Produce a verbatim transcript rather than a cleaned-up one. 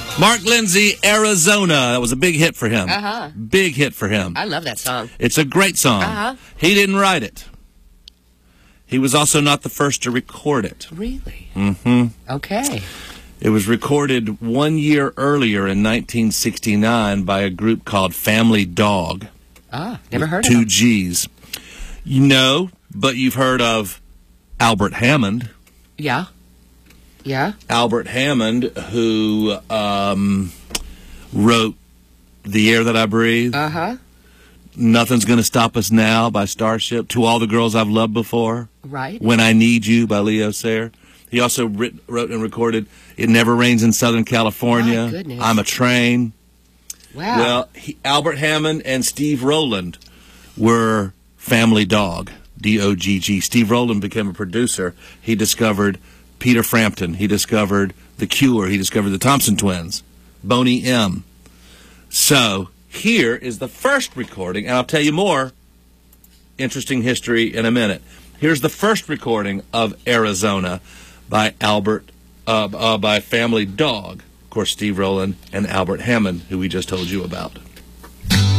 Mark Lindsay, Arizona. That was a big hit for him. Uh-huh. Big hit for him. I love that song. It's a great song. Uh-huh. He didn't write it. He was also not the first to record it. Really? Mm-hmm. Okay. It was recorded one year earlier in nineteen sixty-nine by a group called Family Dog. Ah, never heard of Two them. G's. You know, but you've heard of Albert Hammond. Yeah. Yeah. Albert Hammond, who um, wrote The Air That I Breathe. Uh-huh. Nothing's Gonna Stop Us Now by Starship. To All the Girls I've Loved Before. Right. When I Need You by Leo Sayer. He also writ, wrote and recorded It Never Rains in Southern California. My goodness. I'm a Train. Wow. Well, he, Albert Hammond and Steve Rowland were Family Dog, D O G G. Steve Rowland became a producer. He discovered Peter Frampton. He discovered The Cure. He discovered the Thompson Twins, Boney M. So here is the first recording, and I'll tell you more interesting history in a minute. Here's the first recording of Arizona by Albert, uh, uh, by Family Dog. Of course, Steve Rowland and Albert Hammond, who we just told you about.